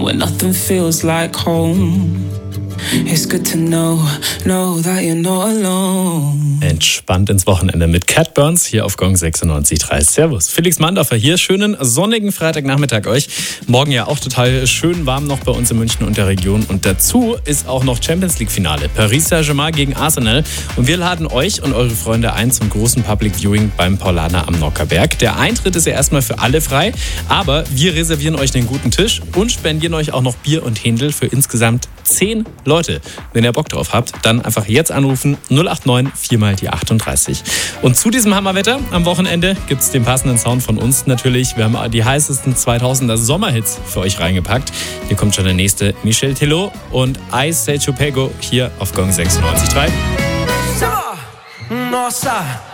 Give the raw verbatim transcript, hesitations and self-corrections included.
When nothing feels like home. It's good to know, know that you're not alone. Entspannt ins Wochenende mit Cat Burns hier auf Gong sechsundneunzig Komma drei. Servus. Felix Mandorfer hier. Schönen sonnigen Freitagnachmittag euch. Morgen ja auch total schön warm noch bei uns in München und der Region. Und dazu ist auch noch Champions League Finale. Paris Saint-Germain gegen Arsenal. Und wir laden euch und eure Freunde ein zum großen Public Viewing beim Paulaner am Nockherberg. Der Eintritt ist ja erstmal für alle frei. Aber wir reservieren euch einen guten Tisch und spendieren euch auch noch Bier und Händel für insgesamt zehn Leute. Wenn ihr Bock drauf habt, dann einfach jetzt anrufen null acht neun vier mal die achtunddreißig. Und zu diesem Hammerwetter am Wochenende gibt es den passenden Sound von uns natürlich. Wir haben die heißesten zweitausender Sommerhits für euch reingepackt. Hier kommt schon der nächste, Michel Tello und I Say Chupego hier auf Gong sechsundneunzig Komma drei.